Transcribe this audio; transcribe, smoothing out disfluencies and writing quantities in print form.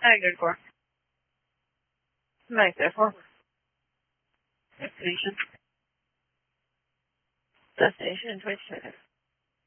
Tiger Core. Right there for destination. Destination 20 minutes.